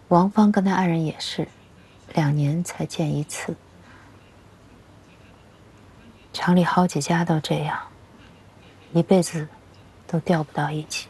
王芳跟他爱人也是2年才见一次，厂里好几家都这样，一辈子都调不到一起。